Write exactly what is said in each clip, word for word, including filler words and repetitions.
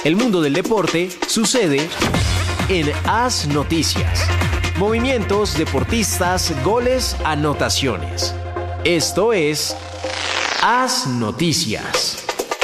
El mundo del deporte sucede en AS Noticias. Movimientos, deportistas, goles, anotaciones. Esto es AS Noticias.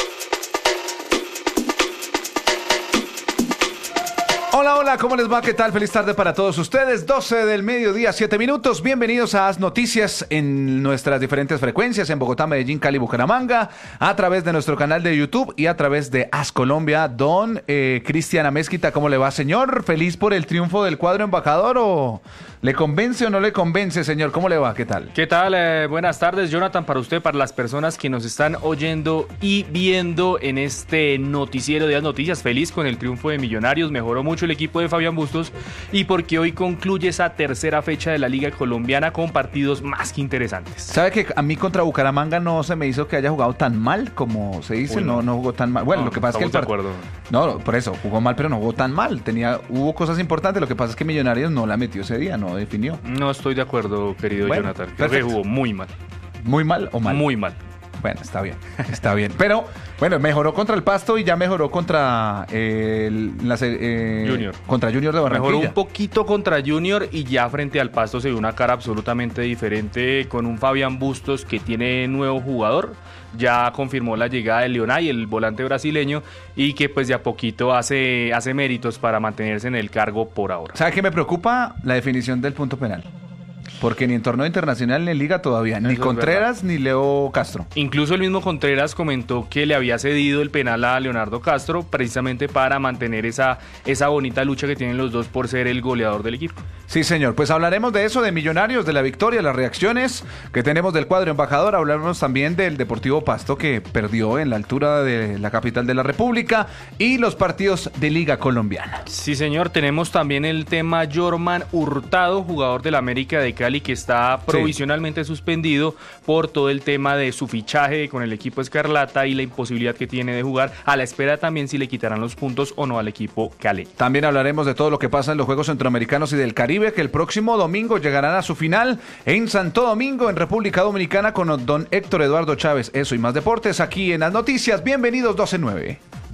Hola, hola, ¿cómo les va? ¿Qué tal? Feliz tarde para todos ustedes. doce del mediodía, siete minutos. Bienvenidos a AS Noticias en nuestras diferentes frecuencias en Bogotá, Medellín, Cali, Bucaramanga, a través de nuestro canal de YouTube y a través de AS Colombia. Don eh, Cristian Amezquita, ¿cómo le va, señor? ¿Feliz por el triunfo del cuadro embajador o le convence o no le convence, señor? ¿Cómo le va? ¿Qué tal? ¿Qué tal? Eh, buenas tardes, Jonathan, para usted, para las personas que nos están oyendo y viendo en este noticiero de AS Noticias. Feliz con el triunfo de Millonarios, mejoró mucho el equipo de Fabián Bustos y porque hoy concluye esa tercera fecha de la Liga Colombiana con partidos más que interesantes. ¿Sabe que a mí contra Bucaramanga no se me hizo que haya jugado tan mal como se dice? Uy, no. no, no jugó tan mal. Bueno, no, lo que pasa es que el partido... No, por eso, jugó mal, pero no jugó tan mal. Tenía, hubo cosas importantes, lo que pasa es que Millonarios no la metió ese día, no definió. No estoy de acuerdo, querido bueno, Jonathan. Creo perfecto. que jugó muy mal. ¿Muy mal o mal? Muy mal. Bueno, está bien, está bien. Pero, bueno, mejoró contra el Pasto y ya mejoró contra eh, el, la, eh, Junior. Contra Junior de Barranquilla. Mejoró un poquito contra Junior y ya frente al Pasto se vio una cara absolutamente diferente con un Fabián Bustos que tiene nuevo jugador. Ya confirmó la llegada de Leonay, el volante brasileño, y que pues de a poquito hace, hace méritos para mantenerse en el cargo por ahora. ¿Sabe qué me preocupa? La definición del punto penal. Porque ni en torneo internacional ni en liga todavía, ni Contreras ni Leo Castro. Incluso el mismo Contreras comentó que le había cedido el penal a Leonardo Castro precisamente para mantener esa, esa bonita lucha que tienen los dos por ser el goleador del equipo. Sí, señor. Pues hablaremos de eso, de Millonarios, de la victoria, las reacciones que tenemos del cuadro embajador. Hablaremos también del Deportivo Pasto que perdió en la altura de la capital de la República y los partidos de Liga Colombiana. Sí, señor. Tenemos también el tema Jorman Hurtado, jugador del América de Cali, que está provisionalmente sí. suspendido por todo el tema de su fichaje con el equipo Escarlata y la imposibilidad que tiene de jugar, a la espera también si le quitarán los puntos o no al equipo Cali. También hablaremos de todo lo que pasa en los Juegos Centroamericanos y del Caribe, que el próximo domingo llegarán a su final en Santo Domingo, en República Dominicana, con don Héctor Eduardo Chávez. Eso y más deportes aquí en Las Noticias. Bienvenidos, doce nueve.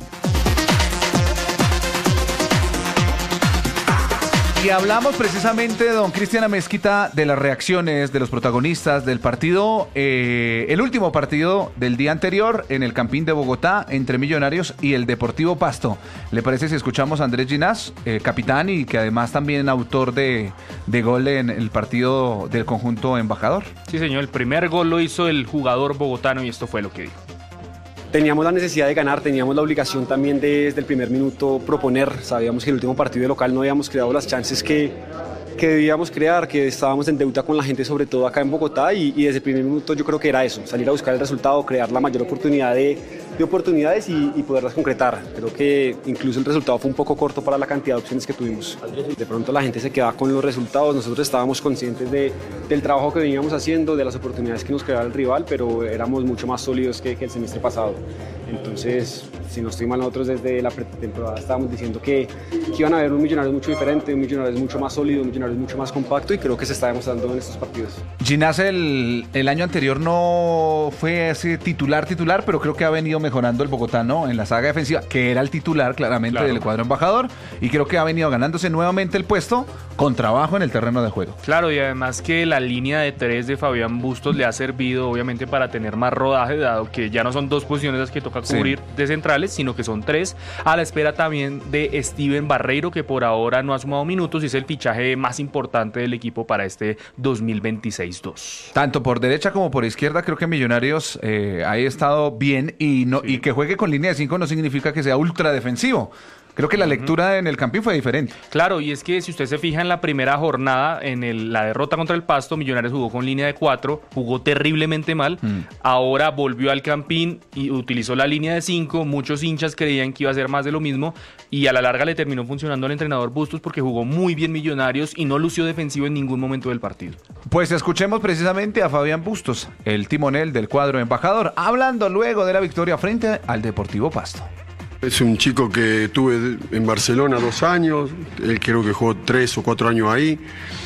Y hablamos precisamente, don Cristian Amezquita, de las reacciones de los protagonistas del partido, eh, el último partido del día anterior en el Campín de Bogotá entre Millonarios y el Deportivo Pasto. ¿Le parece si escuchamos a Andrés Ginás, eh, capitán y que además también autor de, de gol en el partido del conjunto embajador? Sí, señor, el primer gol lo hizo el jugador bogotano y esto fue lo que dijo. Teníamos la necesidad de ganar, teníamos la obligación también de, desde el primer minuto proponer. Sabíamos que en el último partido de local no habíamos creado las chances que, que debíamos crear, que estábamos en deuda con la gente, sobre todo acá en Bogotá, y, y desde el primer minuto yo creo que era eso, salir a buscar el resultado, crear la mayor oportunidad de, de oportunidades y, y poderlas concretar. Creo que incluso el resultado fue un poco corto para la cantidad de opciones que tuvimos. De pronto la gente se quedaba con los resultados, nosotros estábamos conscientes de, del trabajo que veníamos haciendo, de las oportunidades que nos creaba el rival, pero éramos mucho más sólidos que, que el semestre pasado. Entonces, si no estoy mal, nosotros desde la pretemporada estábamos diciendo que, que iban a haber un Millonarios mucho diferente, un Millonarios mucho más sólido, un Millonarios mucho más compacto, y creo que se está demostrando en estos partidos. Ginás el, el año anterior no fue así titular titular, pero creo que ha venido mejorando el bogotano en la saga defensiva, que era el titular claramente claro. del cuadro embajador, y creo que ha venido ganándose nuevamente el puesto con trabajo en el terreno de juego. Claro, y además que la línea de tres de Fabián Bustos le ha servido obviamente para tener más rodaje, dado que ya no son dos posiciones las que toca cubrir sí. de centrales, sino que son tres, a la espera también de Steven Barreiro, que por ahora no ha sumado minutos y es el fichaje más importante del equipo para este dos mil veintiséis dos. Tanto por derecha como por izquierda creo que Millonarios eh, ha estado bien y, no, sí. y que juegue con línea de cinco no significa que sea ultra defensivo. Creo que la lectura en el Campín fue diferente. Claro, y es que si usted se fija en la primera jornada, en el, la derrota contra el Pasto, Millonarios jugó con línea de cuatro, jugó terriblemente mal. Mm. Ahora volvió al Campín y utilizó la línea de cinco. Muchos hinchas creían que iba a ser más de lo mismo y a la larga le terminó funcionando al entrenador Bustos porque jugó muy bien Millonarios y no lució defensivo en ningún momento del partido. Pues escuchemos precisamente a Fabián Bustos, el timonel del cuadro embajador, hablando luego de la victoria frente al Deportivo Pasto. Es un chico que tuve en Barcelona dos años, él creo que jugó tres o cuatro años ahí.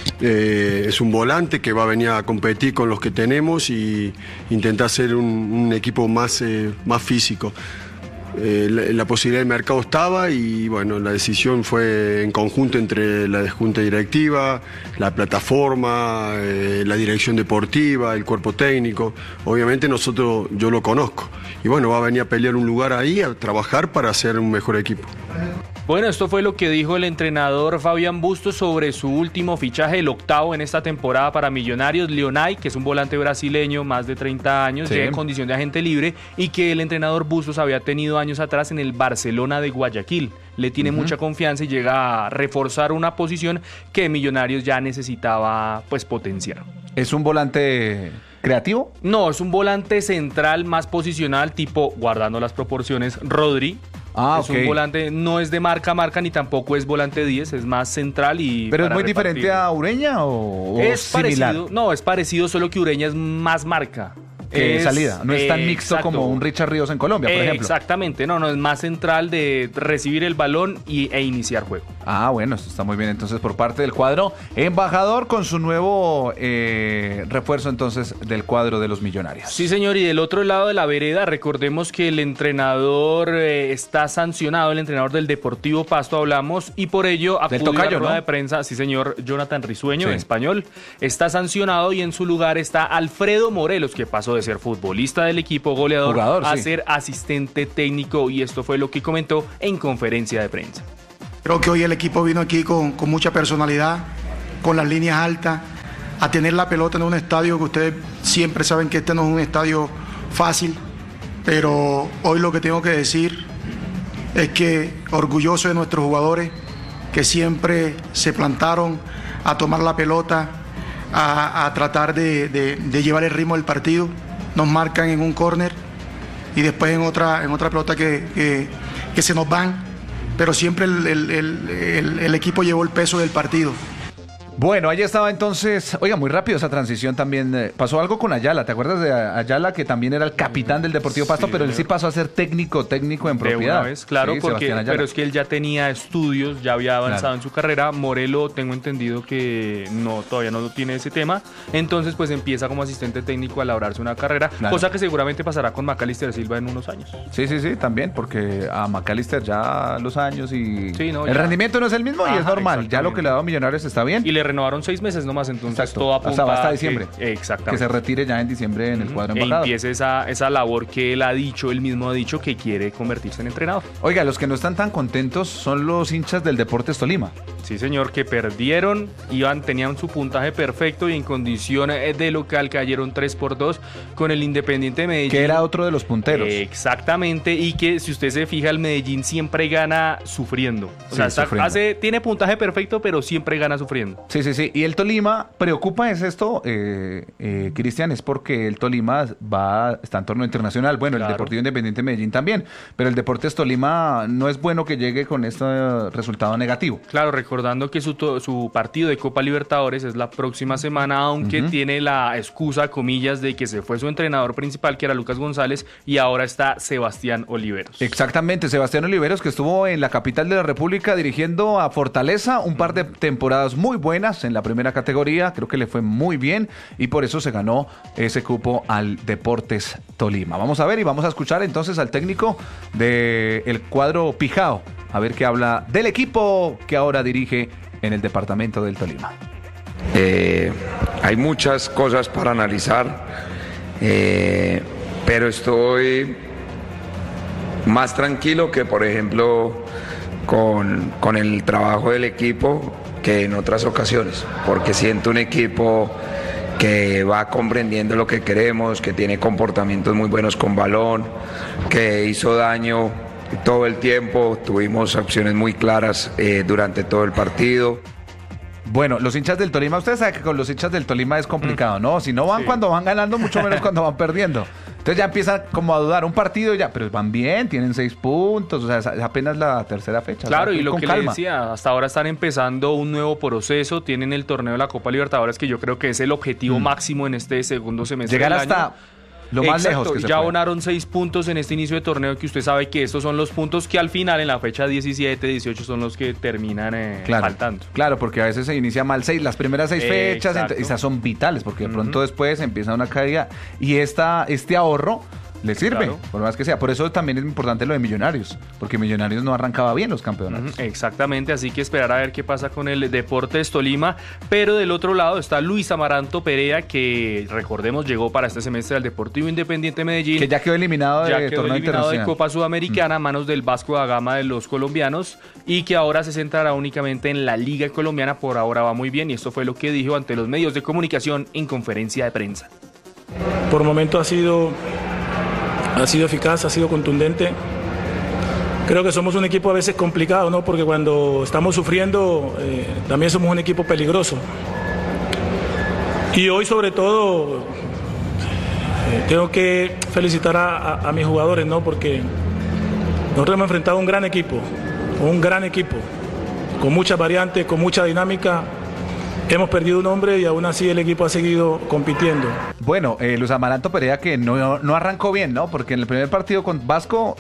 Eh, es un volante que va a venir a competir con los que tenemos y intentar ser un, un equipo más, eh, más físico. eh, la, la posibilidad de mercado estaba y bueno, la decisión fue en conjunto entre la junta directiva, la plataforma, eh, la dirección deportiva, el cuerpo técnico. Obviamente nosotros, yo lo conozco y bueno, va a venir a pelear un lugar ahí, a trabajar para hacer un mejor equipo. Bueno, esto fue lo que dijo el entrenador Fabián Bustos sobre su último fichaje, el octavo en esta temporada para Millonarios, Leonay, que es un volante brasileño, más de treinta años, sí. llega en condición de agente libre y que el entrenador Bustos había tenido años atrás en el Barcelona de Guayaquil. Le tiene uh-huh. mucha confianza y llega a reforzar una posición que Millonarios ya necesitaba pues potenciar. ¿Es un volante creativo? No, es un volante central más posicional, tipo, guardando las proporciones, Rodri. Ah, es okay. un volante, no es de marca a marca ni tampoco es volante diez, es más central y... ¿Pero es muy repartir. diferente a Ureña o, o es similar? Parecido, no, es parecido, solo que Ureña es más marca. Que es, salida, no es tan eh, mixto exacto. como un Richard Ríos en Colombia, por eh, ejemplo. Exactamente, no, no, es más central de recibir el balón y, e iniciar juego. Ah, bueno, esto está muy bien entonces por parte del cuadro embajador con su nuevo eh, refuerzo entonces del cuadro de los Millonarios. Sí, señor, y del otro lado de la vereda, recordemos que el entrenador eh, está sancionado, el entrenador del Deportivo Pasto hablamos, y por ello acudió tocayo, a la rueda ¿no? de prensa, sí señor, Jonathan Risueño, sí. español, está sancionado y en su lugar está Alfredo Morelos, que pasó de ser futbolista del equipo goleador Jugador, a sí. ser asistente técnico, y esto fue lo que comentó en conferencia de prensa. Creo que hoy el equipo vino aquí con, con mucha personalidad, con las líneas altas, a tener la pelota en un estadio que ustedes siempre saben que este no es un estadio fácil, pero hoy lo que tengo que decir es que orgulloso de nuestros jugadores que siempre se plantaron a tomar la pelota, a, a tratar de, de, de llevar el ritmo del partido. Nos marcan en un córner y después en otra, en otra pelota que, que, que se nos van, pero siempre el, el, el, el, el equipo llevó el peso del partido. Bueno, ahí estaba entonces, oiga, muy rápido esa transición también, eh, pasó algo con Ayala, ¿te acuerdas de Ayala que también era el capitán del Deportivo Pasto, sí, pero él sí pasó a ser técnico, técnico en de propiedad? Una vez, claro, sí, porque, pero es que él ya tenía estudios, ya había avanzado claro. en su carrera. Morelo, tengo entendido que no, todavía no tiene ese tema, entonces pues empieza como asistente técnico a labrarse una carrera, claro. cosa que seguramente pasará con Macalister Silva en unos años. Sí, sí, sí, también, porque a Macalister ya los años y sí, no, el ya. rendimiento no es el mismo. Ajá, y es normal, ya lo que le ha dado Millonarios está bien. Y le renovaron seis meses nomás, entonces exacto. todo apunta hasta, hasta diciembre. Que, exactamente. Que se retire ya en diciembre en el cuadro e embajador. Y empiece esa, esa labor que él ha dicho, él mismo ha dicho que quiere convertirse en entrenador. Oiga, los que no están tan contentos son los hinchas del Deportes Tolima. Sí, señor, que perdieron, iban, tenían su puntaje perfecto y en condición de local cayeron tres por dos con el Independiente de Medellín. Que era otro de los punteros. Exactamente, y que si usted se fija, el Medellín siempre gana sufriendo. O sí, sea, está, sufriendo. Hace, tiene puntaje perfecto, pero siempre gana sufriendo. Sí, sí, sí. Y el Tolima, preocupa es esto, eh, eh, Cristian, es porque el Tolima va, está en torneo internacional. Bueno, claro. el Deportivo Independiente de Medellín también, pero el Deportes Tolima no es bueno que llegue con este resultado negativo. Claro, recordando que su, su partido de Copa Libertadores es la próxima semana, aunque uh-huh. tiene la excusa, comillas, de que se fue su entrenador principal, que era Lucas González, y ahora está Sebastián Oliveros. Exactamente, Sebastián Oliveros, que estuvo en la capital de la República dirigiendo a Fortaleza un par de temporadas muy buenas en la primera categoría, creo que le fue muy bien y por eso se ganó ese cupo al Deportes Tolima. Vamos a ver y vamos a escuchar entonces al técnico del cuadro Pijao, a ver qué habla del equipo que ahora dirige en el departamento del Tolima. Eh, hay muchas cosas para analizar, eh, pero estoy más tranquilo que, por ejemplo, con, con el trabajo del equipo que en otras ocasiones, porque siento un equipo que va comprendiendo lo que queremos, que tiene comportamientos muy buenos con balón, que hizo daño todo el tiempo, tuvimos opciones muy claras eh, durante todo el partido. Bueno, los hinchas del Tolima, ustedes saben que con los hinchas del Tolima es complicado, ¿no? Si no van sí. cuando van ganando, mucho menos cuando van perdiendo. Entonces ya empiezan como a dudar un partido ya, pero van bien, tienen seis puntos, o sea, es apenas la tercera fecha. Claro, o sea, y lo que calma. le decía, hasta ahora están empezando un nuevo proceso, tienen el torneo de la Copa Libertadores, que yo creo que es el objetivo mm. máximo en este segundo semestre Llegar del hasta... año. Lo más Exacto, lejos que se ya puede. abonaron seis puntos en este inicio de torneo, que usted sabe que estos son los puntos que al final en la fecha diecisiete, dieciocho son los que terminan eh, claro, faltando. Claro, porque a veces se inicia mal seis, las primeras seis eh, fechas, ent- esas son vitales, porque de pronto uh-huh. después empieza una caída y esta, este ahorro le sirve, Claro. por más que sea. Por eso también es importante lo de Millonarios, porque Millonarios no arrancaba bien los campeonatos. Ujú, exactamente, así que esperar a ver qué pasa con el Deportes Tolima, pero del otro lado está Luis Amaranto Perea, que recordemos llegó para este semestre al Deportivo Independiente Medellín, Que ya quedó eliminado de ya quedó torneo eliminado de internacional. Copa Sudamericana a manos del Vasco da Gama de los colombianos, y que ahora se centrará únicamente en la Liga Colombiana. Por ahora va muy bien, y esto fue lo que dijo ante los medios de comunicación en conferencia de prensa. Por momentos ha sido, ha sido eficaz, ha sido contundente. Creo que somos un equipo a veces complicado, ¿no? Porque cuando estamos sufriendo, eh, también somos un equipo peligroso. Y hoy, sobre todo, eh, tengo que felicitar a, a, a mis jugadores, ¿no? Porque nosotros hemos enfrentado a un gran equipo, un gran equipo, con muchas variantes, con mucha dinámica. Hemos perdido un hombre y aún así el equipo ha seguido compitiendo. Bueno, eh, Luis Amaranto Perea que no, no arrancó bien, ¿no? Porque en el primer partido con Vasco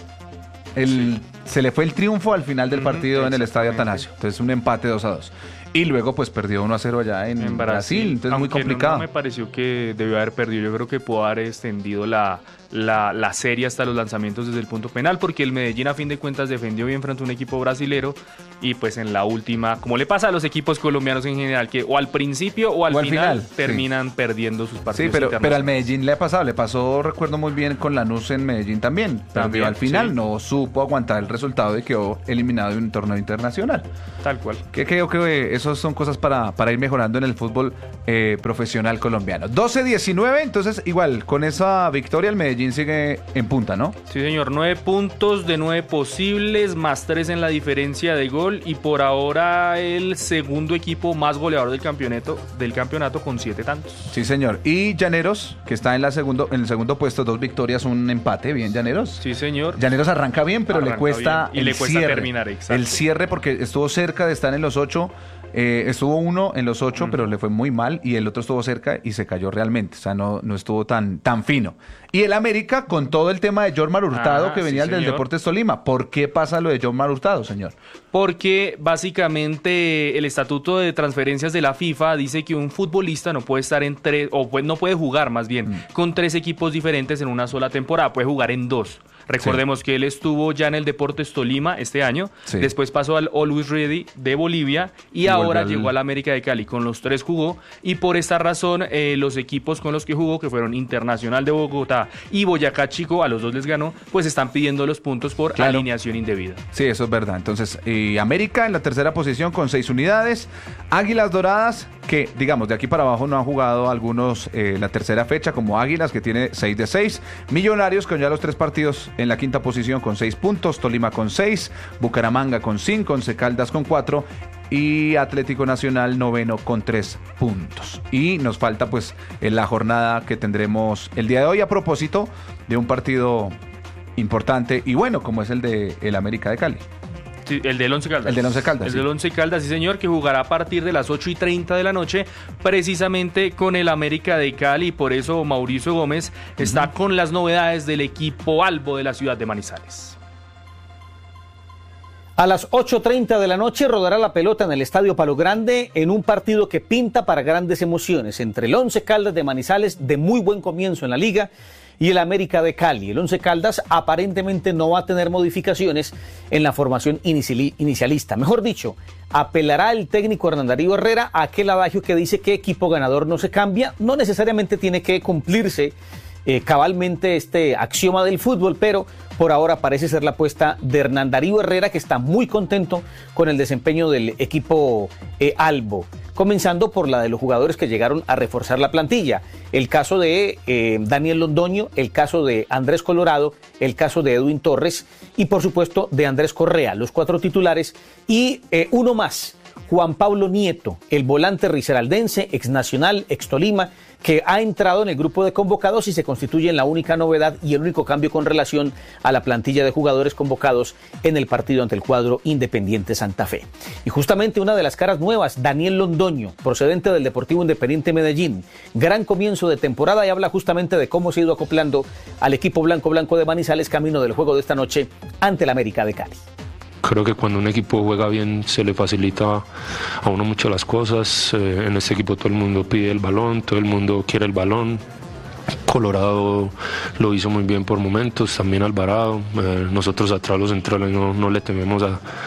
el, se le fue el triunfo al final del partido en el Estadio Atanasio. Entonces un empate dos a dos. Y luego pues perdió uno a cero allá en, En Brasil. Brasil, Entonces muy aunque no- complicado. No, me pareció que debió haber perdido. Yo creo que pudo haber extendido la, la, la serie hasta los lanzamientos desde el punto penal, porque el Medellín a fin de cuentas defendió bien frente a un equipo brasilero, y pues en la última, como le pasa a los equipos colombianos en general, que o al principio o al, O al final, final, terminan perdiendo sus partidos. Sí, pero, pero al internacionales. Medellín le ha pasado, le pasó, recuerdo muy bien con Lanús en Medellín también. Perdió También, al final, sí. no supo aguantar el resultado y quedó eliminado de un torneo internacional. Tal cual. Que creo que esas son cosas para, para ir mejorando en el fútbol eh, profesional colombiano. doce diecinueve, entonces igual, con esa victoria el Medellín sigue en punta, ¿no? Sí, señor, nueve puntos de nueve posibles, más tres en la diferencia de gol, y por ahora el segundo equipo más goleador del campeonato, del campeonato con siete tantos. Sí, señor. Y Llaneros, que está en, la segundo, en el segundo puesto, dos victorias, un empate. Bien, Llaneros. Sí, señor. Llaneros arranca bien, pero Arranca le cuesta bien. Y el le cuesta cierre. terminar, exacto. El cierre, porque estuvo cerca de estar en los ocho. Eh, estuvo uno en los ocho, uh-huh. pero le fue muy mal, y el otro estuvo cerca y se cayó realmente. O sea, no, no estuvo tan, tan fino. Y el América, con todo el tema de Jormar Hurtado, ah, que venía sí, del señor. Deportes Tolima. ¿Por qué pasa lo de Jormar Hurtado, señor? Porque básicamente el estatuto de transferencias de la FIFA dice que un futbolista no puede estar en tres, o pues no puede jugar más bien, mm. con tres equipos diferentes en una sola temporada, puede jugar en dos. Recordemos sí. que él estuvo ya en el Deportes Tolima este año, sí. después pasó al Always Ready de Bolivia y, y ahora al... llegó al América de Cali. Con los tres jugó, y por esta razón eh, los equipos con los que jugó, que fueron Internacional de Bogotá y Boyacá Chico, a los dos les ganó, pues están pidiendo los puntos por claro. alineación indebida. Sí, eso es verdad. Entonces, eh, América en la tercera posición con seis unidades. Águilas Doradas, que digamos de aquí para abajo no han jugado algunos eh, la tercera fecha, como Águilas, que tiene seis de seis. Millonarios con ya los tres partidos en la quinta posición con seis puntos. Tolima con seis, Bucaramanga con cinco, Once Caldas con cuatro y Atlético Nacional noveno con tres puntos. Y nos falta pues en la jornada que tendremos el día de hoy, a propósito de un partido importante y bueno, como es el de el América de Cali. Sí, el del Once Caldas. El del Once Caldas. El sí. del Once Caldas, sí señor, que jugará a partir de las ocho y treinta de la noche, precisamente con el América de Cali, y por eso Mauricio Gómez uh-huh. está con las novedades del equipo Albo de la ciudad de Manizales. A las ocho treinta de la noche rodará la pelota en el Estadio Palo Grande en un partido que pinta para grandes emociones entre el Once Caldas de Manizales, de muy buen comienzo en la liga, y el América de Cali. El Once Caldas aparentemente no va a tener modificaciones en la formación inicialista. Mejor dicho, apelará el técnico Hernán Darío Herrera a aquel adagio que dice que equipo ganador no se cambia. No necesariamente tiene que cumplirse eh, cabalmente este axioma del fútbol, pero por ahora parece ser la apuesta de Hernán Darío Herrera, que está muy contento con el desempeño del equipo eh, Albo, comenzando por la de los jugadores que llegaron a reforzar la plantilla. El caso de eh, Daniel Londoño, el caso de Andrés Colorado, el caso de Edwin Torres y por supuesto de Andrés Correa, los cuatro titulares, y eh, uno más, Juan Pablo Nieto, el volante risaraldense, ex Nacional, ex Tolima, que ha entrado en el grupo de convocados y se constituye en la única novedad y el único cambio con relación a la plantilla de jugadores convocados en el partido ante el cuadro Independiente Santa Fe. Y justamente una de las caras nuevas, Daniel Londoño, procedente del Deportivo Independiente Medellín, gran comienzo de temporada, y habla justamente de cómo se ha ido acoplando al equipo blanco blanco de Manizales camino del juego de esta noche ante el América de Cali. Creo que cuando un equipo juega bien se le facilita a uno mucho las cosas. Eh, en este equipo todo el mundo pide el balón, todo el mundo quiere el balón. Colorado lo hizo muy bien por momentos, también Alvarado. Eh, nosotros atrás los centrales no, no le tememos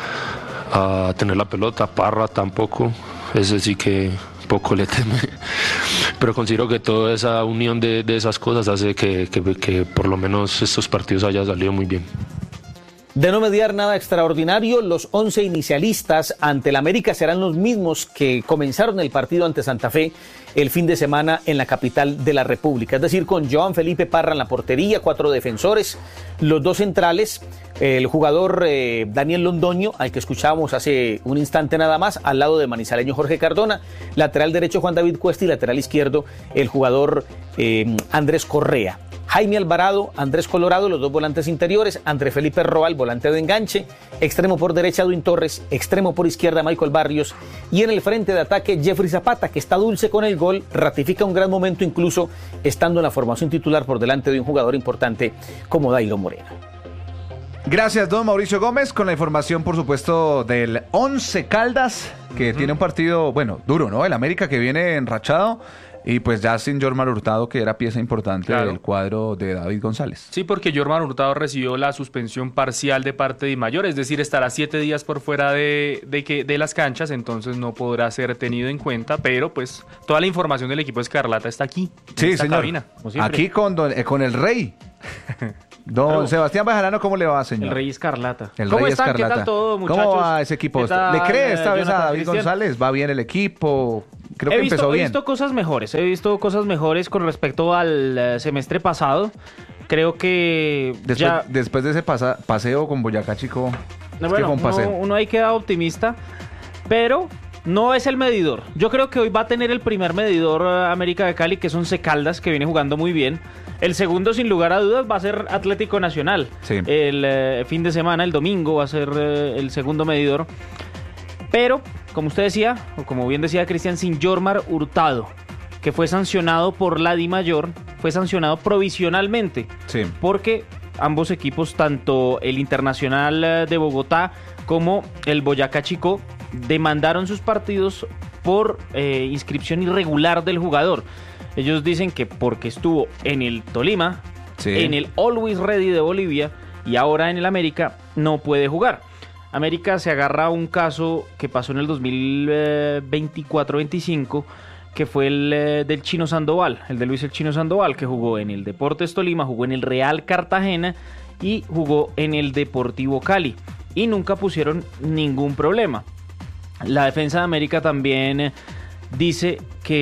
a, a tener la pelota. Parra tampoco, ese sí que poco le teme. Pero considero que toda esa unión de, de esas cosas hace que, que, que por lo menos estos partidos hayan salido muy bien. De no mediar nada extraordinario, los once inicialistas ante el América serán los mismos que comenzaron el partido ante Santa Fe el fin de semana en la capital de la República. Es decir, con Joan Felipe Parra en la portería, cuatro defensores, los dos centrales, el jugador eh, Daniel Londoño, al que escuchábamos hace un instante nada más, al lado de manizaleño Jorge Cardona, lateral derecho Juan David Cuesta y lateral izquierdo el jugador eh, Andrés Correa. Jaime Alvarado, Andrés Colorado, los dos volantes interiores, André Felipe Roa, el volante de enganche, extremo por derecha Edwin Torres, extremo por izquierda Michael Barrios y en el frente de ataque Jeffrey Zapata, que está dulce con el gol, ratifica un gran momento incluso estando en la formación titular por delante de un jugador importante como Dairo Moreno. Gracias, don Mauricio Gómez, con la información, por supuesto, del Once Caldas, que uh-huh. tiene un partido, bueno, duro, ¿no? El América que viene enrachado. Y pues ya sin Jormar Hurtado, que era pieza importante claro. del cuadro de David González. Sí, porque Jormar Hurtado recibió la suspensión parcial de parte de Mayor, es decir, estará siete días por fuera de, de, que, de las canchas, entonces no podrá ser tenido en cuenta, pero pues toda la información del equipo Escarlata está aquí, en sí, esta señor. cabina. Aquí con, don, eh, con el rey. Don Pero, Sebastián Bajarano, ¿cómo le va, señor? El Rey Escarlata. El ¿Cómo Rey están? Escarlata. ¿Qué tal todo, muchachos? ¿Cómo va ese equipo? ¿Le cree esta vez a David Cristian? González? ¿Va bien el equipo? Creo he que visto, empezó bien. He visto cosas mejores. He visto cosas mejores con respecto al uh, semestre pasado. Creo que después, ya... después de ese pasa, paseo con Boyacá Chico, no, bueno, fue un paseo. Uno, uno ahí queda optimista, pero no es el medidor. Yo creo que hoy va a tener el primer medidor uh, América de Cali, que es Once Caldas, que viene jugando muy bien. El segundo, sin lugar a dudas, va a ser Atlético Nacional. Sí. El uh, fin de semana, el domingo, va a ser uh, el segundo medidor. Pero, como usted decía, o como bien decía Cristian, sin Jormar Hurtado, que fue sancionado por la DIMAYOR, fue sancionado provisionalmente. Sí. Porque ambos equipos, tanto el Internacional de Bogotá como el Boyacá Chico, demandaron sus partidos por eh, inscripción irregular del jugador. Ellos dicen que porque estuvo en el Tolima, sí. en el Always Ready de Bolivia y ahora en el América, no puede jugar. América se agarra a un caso que pasó en el dos mil veinticuatro veinticinco, que fue el eh, del Chino Sandoval, el de Luis el Chino Sandoval, que jugó en el Deportes Tolima, jugó en el Real Cartagena y jugó en el Deportivo Cali. Y nunca pusieron ningún problema. La defensa de América también dice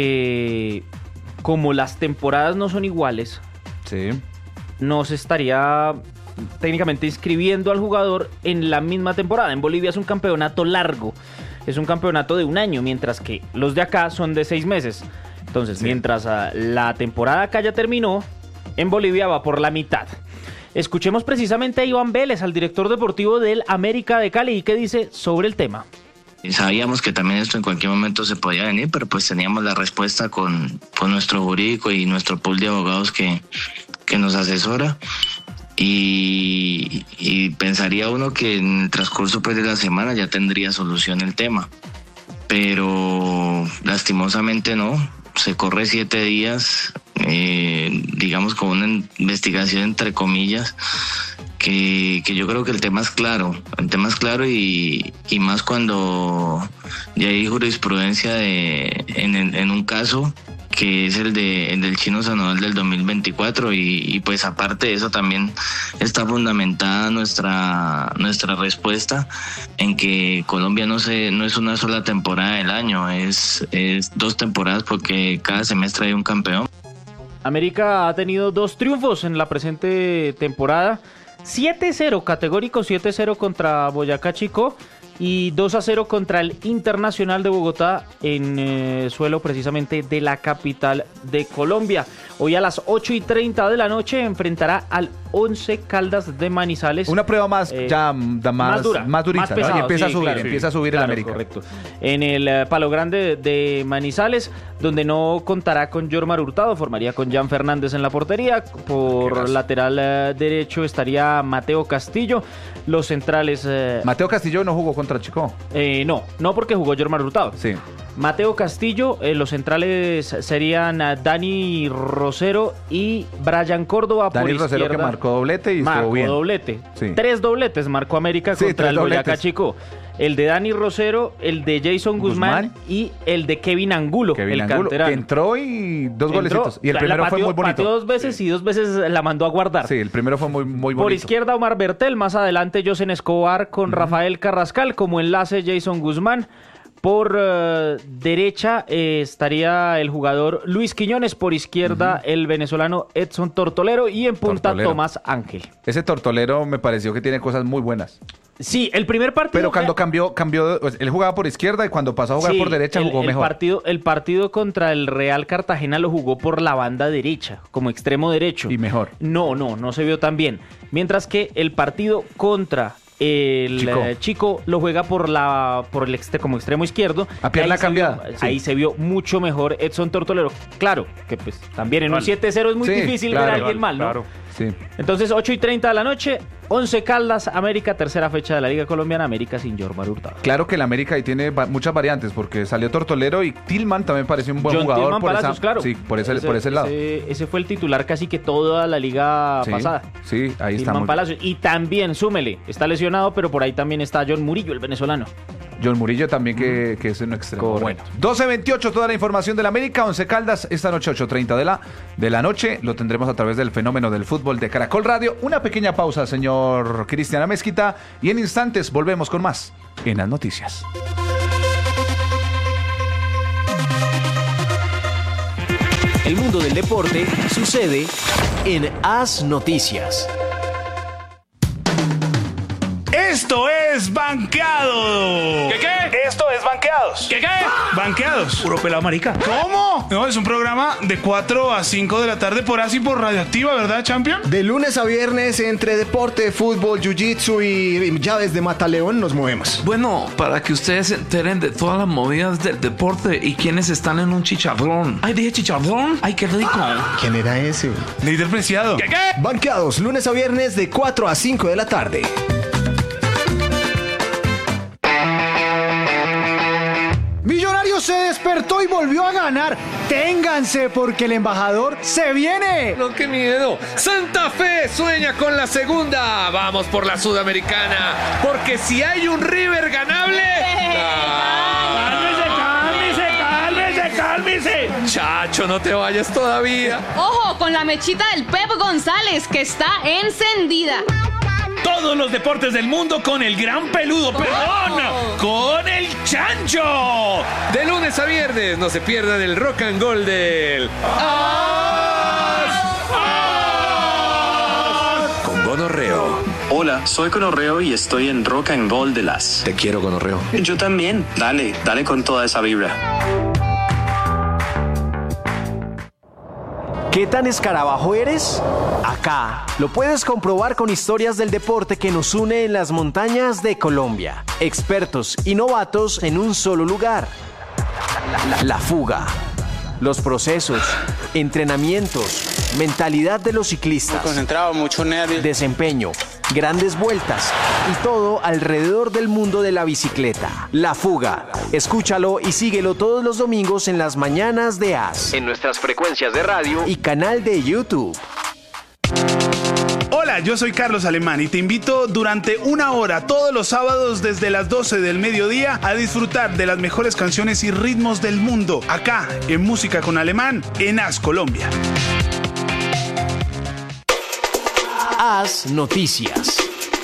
que como las temporadas no son iguales, sí. no se estaría técnicamente inscribiendo al jugador en la misma temporada. En Bolivia es un campeonato largo, es un campeonato de un año, mientras que los de acá son de seis meses. Entonces, sí. mientras uh, la temporada acá ya terminó, en Bolivia va por la mitad. Escuchemos precisamente a Iván Vélez, al director deportivo del América de Cali, y qué dice sobre el tema. Sabíamos que también esto en cualquier momento se podía venir, pero pues teníamos la respuesta con, con nuestro jurídico y nuestro pool de abogados que, que nos asesora. Y, y pensaría uno que en el transcurso pues, de la semana ya tendría solución el tema. Pero lastimosamente no, se corre siete días, eh, digamos con una investigación entre comillas, que, que yo creo que el tema es claro, el tema es claro y, y más cuando ya hay jurisprudencia de, en, en un caso que es el de el del Chino Sandoval del dos mil veinticuatro y, y pues aparte de eso también está fundamentada nuestra nuestra respuesta en que Colombia no se no es una sola temporada del año, es, es dos temporadas porque cada semestre hay un campeón. América ha tenido dos triunfos en la presente temporada, siete cero, categórico siete cero contra Boyacá Chico y dos a cero contra el Internacional de Bogotá en eh, suelo precisamente de la capital de Colombia. Hoy a las ocho y treinta de la noche enfrentará al Once Caldas de Manizales. Una prueba más eh, ya más, más dura, más durita, más pesado, ¿no? Y empieza sí, a subir, claro, empieza a subir claro, el América. Correcto. En el uh, Palo Grande de Manizales, donde no contará con Jormar Hurtado, formaría con Jan Fernández en la portería. Por lateral uh, derecho estaría Mateo Castillo. Los centrales... Uh, Mateo Castillo no jugó contra Chico. Eh, no, no porque jugó Jormar Hurtado. Sí. Mateo Castillo, eh, los centrales serían uh, Dani Rosero y Brian Córdoba. Dani por Rosero izquierda, que marcó doblete y marcó estuvo bien. doblete. Sí. Tres dobletes marcó América Sí, contra tres el Boyacá dobletes. Chico. El de Dani Rosero, el de Jason Guzmán, Guzmán. y el de Kevin Angulo, Kevin el Angulo, canterano. que entró y dos Entró, golecitos. Y el la- primero la fue pateó- muy bonito. pateó dos veces y dos veces la mandó a guardar. Sí, el primero fue muy, muy bonito. Por izquierda Omar Bertel, más adelante Josen Escobar con uh-huh. Rafael Carrascal, como enlace Jason Guzmán. Por uh, derecha eh, estaría el jugador Luis Quiñones, por izquierda uh-huh. el venezolano Edson Tortolero y en punta Tortolero. Tomás Ángel. Ese Tortolero me pareció que tiene cosas muy buenas. Sí, el primer partido... Pero cuando cambió, cambió, él jugaba por izquierda y cuando pasó a jugar sí, por derecha el, jugó el mejor. Partido, el partido contra el Real Cartagena lo jugó por la banda derecha, como extremo derecho. Y mejor. No, no, no se vio tan bien. Mientras que el partido contra el Chico, eh, Chico lo juega por la por el extre, como extremo izquierdo. A pierna Ahí se cambiada. vio- Sí. Ahí se vio mucho mejor Edson Tortolero. Claro, que pues también en un Vale. siete cero es muy Sí, difícil claro, ver a alguien vale, mal, ¿no? claro. Sí. Entonces, ocho y treinta de la noche, Once Caldas, América, tercera fecha de la Liga Colombiana, América sin Jormar Hurtado. Claro que el América ahí tiene va- muchas variantes porque salió Tortolero y Tillman también pareció un buen John jugador Tillman por Palacios, esa, claro. sí, por ese, por ese lado. Ese, ese fue el titular casi que toda la liga Sí, pasada. sí, ahí está. Tillman muy- Palacios. Y también, súmele, está lesionado, pero por ahí también está John Murillo, el venezolano. John Murillo también que, que es un extremo. Correcto. Bueno, doce veintiocho, toda la información del América, Once Caldas, esta noche ocho treinta de la, de la noche, lo tendremos a través del fenómeno del fútbol de Caracol Radio. Una pequeña pausa, señor Cristian Amezquita, y en instantes volvemos con más en las noticias. El mundo del deporte sucede en As Noticias. Esto es Banqueado. ¿Qué qué? Esto es Banqueados. ¿Qué qué? Banqueados. Puro pelado marica. ¿Cómo? No, es un programa de cuatro a cinco de la tarde por así por Radioactiva, ¿verdad, Champion? De lunes a viernes entre deporte, fútbol, jiu-jitsu y llaves de mataleón nos movemos. Bueno, para que ustedes se enteren de todas las movidas del deporte y quienes están en un chicharrón. Ay, dije chicharrón. Ay, qué rico. ¿Quién era ese? Líder Preciado. ¿Qué qué? Banqueados, lunes a viernes de cuatro a cinco de la tarde. Millonarios se despertó y volvió a ganar. Ténganse porque el embajador se viene. No, qué miedo. Santa Fe sueña con la segunda. Vamos por la Sudamericana. Porque si hay un River ganable... Cálmese, cálmese, cálmese. Chacho, no te vayas todavía. Ojo con la mechita del Pep González que está encendida. Todos los deportes del mundo con el gran peludo, perdón, con el chancho. De lunes a viernes no se pierdan el rock and roll del... Con Gonorreo. Hola, soy Gonorreo y estoy en Rock and Roll de las. Te quiero, Gonorreo. Yo también. Dale, dale con toda esa vibra. ¿Qué tan escarabajo eres? Acá lo puedes comprobar con historias del deporte que nos une en las montañas de Colombia. Expertos y novatos en un solo lugar. La, la- la fuga. Los procesos, entrenamientos, mentalidad de los ciclistas. Concentrado, mucho nervio. Desempeño, grandes vueltas y todo alrededor del mundo de la bicicleta. La Fuga. Escúchalo y síguelo todos los domingos en las mañanas de As. En nuestras frecuencias de radio y canal de YouTube. Hola, yo soy Carlos Alemán y te invito durante una hora todos los sábados desde las doce del mediodía a disfrutar de las mejores canciones y ritmos del mundo, acá en Música con Alemán, en As Colombia. As Noticias.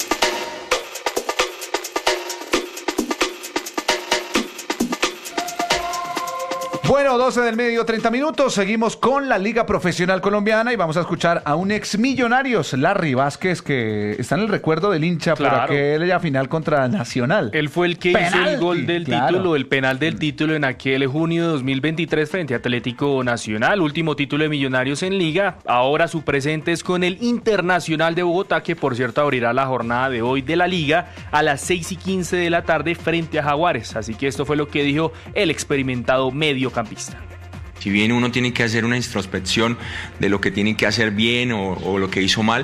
Bueno, doce del medio, treinta minutos. Seguimos con la Liga Profesional Colombiana y vamos a escuchar a un ex Millonarios, Larry Vázquez, que está en el recuerdo del hincha Claro. por aquella final contra Nacional. Él fue el que hizo el gol del claro. título, el penal del título en aquel junio de dos mil veintitrés frente a Atlético Nacional, último título de Millonarios en Liga. Ahora su presente es con el Internacional de Bogotá, que por cierto abrirá la jornada de hoy de la Liga a las seis y quince de la tarde frente a Jaguares. Así que esto fue lo que dijo el experimentado mediocampista. Si bien uno tiene que hacer una introspección de lo que tiene que hacer bien o, o lo que hizo mal,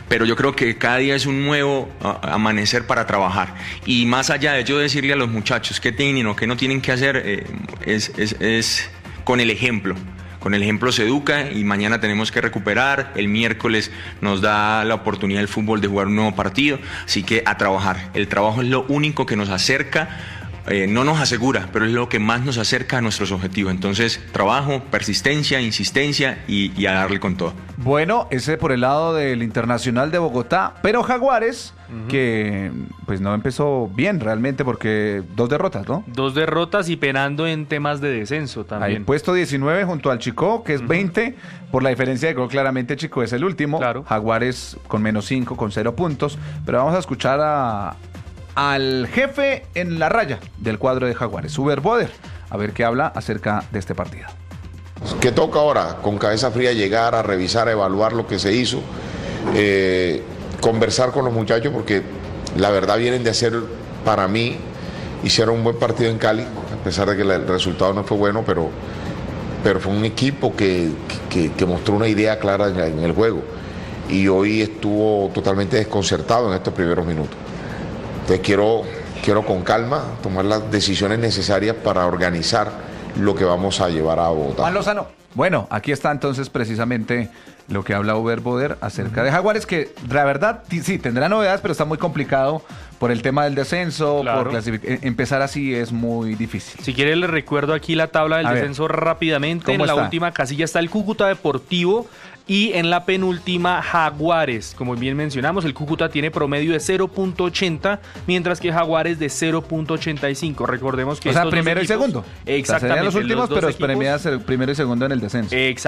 pero yo creo que cada día es un nuevo uh, amanecer para trabajar. Y más allá de yo decirle a los muchachos qué tienen o qué no tienen que hacer, eh, es, es, es con el ejemplo. Con el ejemplo se educa y mañana tenemos que recuperar. El miércoles nos da la oportunidad el fútbol de jugar un nuevo partido. Así que a trabajar. El trabajo es lo único que nos acerca, eh, no nos asegura, pero es lo que más nos acerca a nuestros objetivos. Entonces, trabajo, persistencia, insistencia y, y a darle con todo. Bueno, ese por el lado del Internacional de Bogotá, pero Jaguares, uh-huh. que pues no empezó bien realmente porque dos derrotas, ¿no? Dos derrotas y penando en temas de descenso también. Ahí, puesto diecinueve junto al Chicó, que es uh-huh. veinte, por la diferencia de gol claramente Chicó es el último, claro. Jaguares con menos cinco, con cero puntos, pero vamos a escuchar a, al jefe en la raya del cuadro de Jaguares, Uber Boder, a ver qué habla acerca de este partido. ¿Qué toca ahora? Con cabeza fría llegar a revisar, a evaluar lo que se hizo, eh, conversar con los muchachos porque la verdad vienen de hacer, para mí, hicieron un buen partido en Cali, a pesar de que el resultado no fue bueno, pero, pero fue un equipo que, que, que mostró una idea clara en, en el juego y hoy estuvo totalmente desconcertado en estos primeros minutos. Entonces quiero, quiero con calma tomar las decisiones necesarias para organizar lo que vamos a llevar a Bogotá. Juan Lozano. Bueno, aquí está entonces precisamente lo que habla Uber Boder acerca de Jaguares, que la verdad sí tendrá novedades, pero está muy complicado por el tema del descenso, claro. por clasific- empezar así es muy difícil. Si quiere le recuerdo aquí la tabla del a descenso ver, rápidamente. En está? La última casilla está el Cúcuta Deportivo y en la penúltima Jaguares. Como bien mencionamos, el Cúcuta tiene promedio de cero punto ochenta, mientras que Jaguares de cero punto ochenta y cinco. Recordemos que o sea, estos primero dos equipos, y segundo. Exactamente. O sea, los últimos, los pero equipos, premiadas el primero y segundo en el descenso. Exactamente.